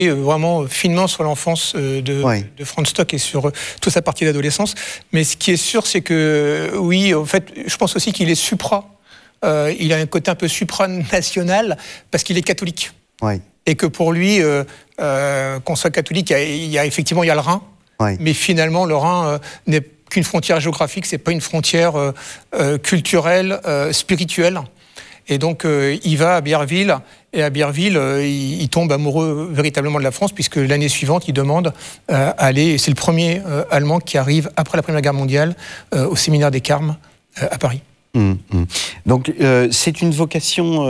vraiment finement sur l'enfance de Franz Stock et sur toute sa partie d'adolescence. Mais ce qui est sûr, c'est que, oui, en fait, je pense aussi qu'il est supra. Il a un côté un peu supranational parce qu'il est catholique. Oui. Et que pour lui, qu'on soit catholique, il y a effectivement le Rhin. Oui. Mais finalement, le Rhin n'est qu'une frontière géographique, c'est pas une frontière culturelle, spirituelle. Et donc, il va à Bierville, et à Bierville, il tombe amoureux véritablement de la France, puisque l'année suivante, il demande à aller, et c'est le premier Allemand qui arrive, après la Première Guerre mondiale, au séminaire des Carmes, à Paris. Donc, c'est une vocation,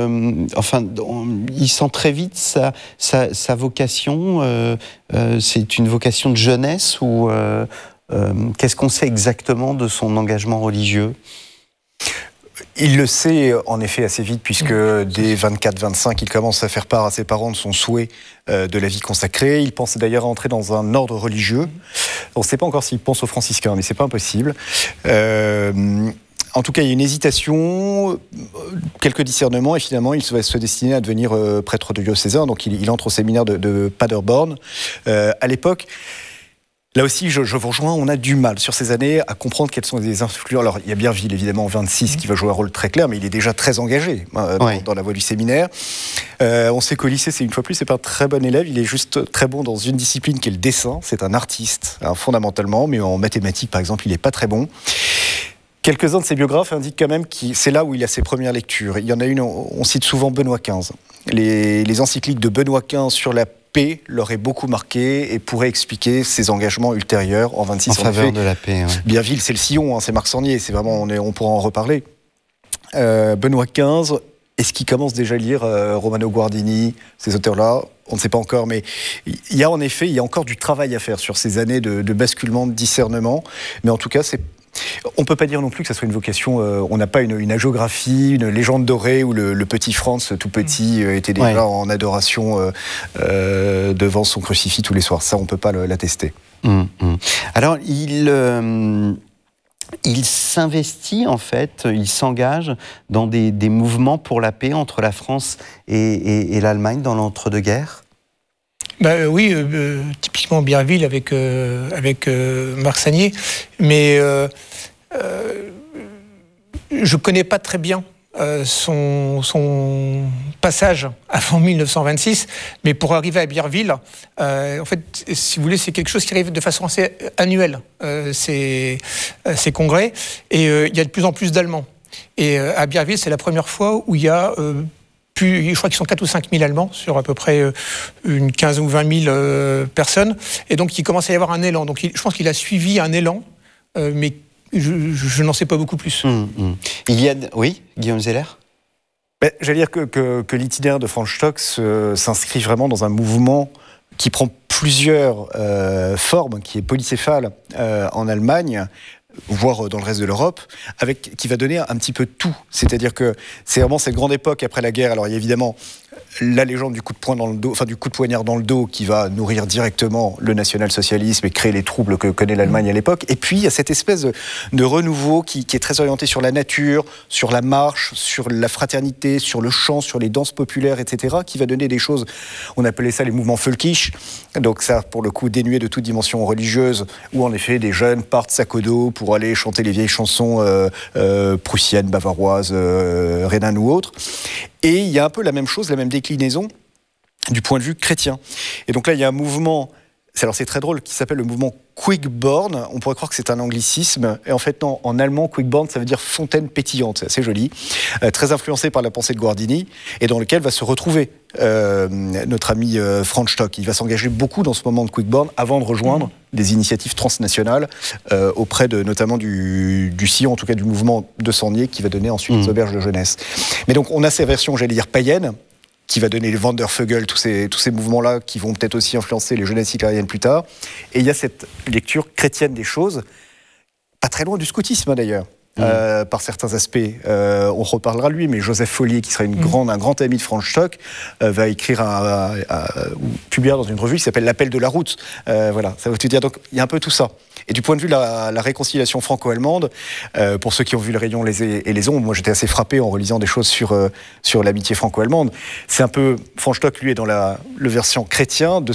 il sent très vite sa vocation, c'est une vocation de jeunesse, ou qu'est-ce qu'on sait exactement de son engagement religieux ? Il le sait en effet assez vite, puisque dès 24-25, il commence à faire part à ses parents de son souhait de la vie consacrée. Il pense d'ailleurs à entrer dans un ordre religieux. On ne sait pas encore s'il pense aux franciscains, mais c'est pas impossible. En tout cas, il y a une hésitation, quelques discernements, et finalement, il va se destiner à devenir prêtre diocésain. Donc, il entre au séminaire de Paderborn. À l'époque, là aussi, je vous rejoins, on a du mal sur ces années à comprendre quelles sont les influences. Alors, il y a Bierville, évidemment, en 26, qui va jouer un rôle très clair, mais il est déjà très engagé dans la voie du séminaire. On sait qu'au lycée, c'est une fois plus, c'est pas un très bon élève, il est juste très bon dans une discipline qui est le dessin. C'est un artiste, fondamentalement, mais en mathématiques, par exemple, il n'est pas très bon. Quelques-uns de ses biographes indiquent quand même que c'est là où il a ses premières lectures. Il y en a une, on cite souvent Benoît XV. Les encycliques de Benoît XV sur la paix l'auraient beaucoup marqué et pourraient expliquer ses engagements ultérieurs en 26. En faveur de la paix. Ouais. Bierville, c'est le sillon, c'est Marc Sornier, c'est vraiment, on pourra en reparler. Benoît XV, est-ce qu'il commence déjà à lire Romano Guardini, ces auteurs-là ? On ne sait pas encore, mais il y a encore du travail à faire sur ces années de basculement, de discernement. Mais en tout cas, on ne peut pas dire non plus que ça soit une vocation. On n'a pas une hagiographie, une légende dorée où le petit Franz, tout petit, était déjà en adoration devant son crucifix tous les soirs. Ça, on ne peut pas l'attester. Alors, il s'investit, en fait, il s'engage dans des mouvements pour la paix entre la France et l'Allemagne dans l'entre-deux-guerres. Oui, typiquement Bierville avec Marc Sagnier, mais je connais pas très bien son passage avant 1926, mais pour arriver à Bierville, en fait, si vous voulez, c'est quelque chose qui arrive de façon assez annuelle, ces congrès, et il y a de plus en plus d'Allemands. Et à Bierville, c'est la première fois où il y a je crois qu'ils sont 4 ou 5 000 Allemands sur à peu près une 15 ou 20 000 personnes. Et donc, il commence à y avoir un élan. Donc, je pense qu'il a suivi un élan, mais je n'en sais pas beaucoup plus. Oui, Guillaume Zeller ? J'allais dire que l'itinéraire de Franz Stock s'inscrit vraiment dans un mouvement qui prend plusieurs formes, qui est polycéphale en Allemagne, voire dans le reste de l'Europe, qui va donner un petit peu tout. C'est-à-dire que c'est vraiment cette grande époque après la guerre. Alors il y a évidemment la légende du coup de poing dans le dos, du coup de poignard dans le dos qui va nourrir directement le national-socialisme et créer les troubles que connaît l'Allemagne à l'époque. Et puis il y a cette espèce de renouveau qui est très orienté sur la nature, sur la marche, sur la fraternité, sur le chant, sur les danses populaires, etc., qui va donner des choses, on appelait ça les mouvements völkisch, donc ça pour le coup dénué de toute dimension religieuse, où en effet des jeunes partent sac au dos pour aller chanter les vieilles chansons prussiennes, bavaroises, rhénanes ou autres. Et il y a un peu la même chose, la même déclinaison du point de vue chrétien. Et donc là, il y a un mouvement, c'est très drôle, qui s'appelle le mouvement Quickborn. On pourrait croire que c'est un anglicisme. Et en fait, non, en allemand, Quickborn, ça veut dire fontaine pétillante. C'est assez joli. Très influencé par la pensée de Guardini, et dans lequel va se retrouver notre ami Franz Stock. Il va s'engager beaucoup dans ce moment de Quickborn avant de rejoindre des initiatives transnationales auprès notamment du sillon, en tout cas du mouvement de Sornier, qui va donner ensuite les auberges de jeunesse. Mais donc, on a ces versions, j'allais dire, païennes, qui va donner les Wandervögel, tous ces mouvements-là qui vont peut-être aussi influencer les jeunesses hitlériennes plus tard. Et il y a cette lecture chrétienne des choses, pas très loin du scoutisme d'ailleurs. par certains aspects. On reparlera de lui, mais Joseph Follier, qui sera un grand ami de Franz Stock, va écrire ou publier dans une revue qui s'appelle L'Appel de la route. Voilà, ça veut tout dire. Donc il y a un peu tout ça. Et du point de vue de la réconciliation franco-allemande, pour ceux qui ont vu Le Rayon et les ombres, moi j'étais assez frappé en relisant des choses sur l'amitié franco-allemande. C'est un peu, Franz Stock lui est dans le versant chrétien de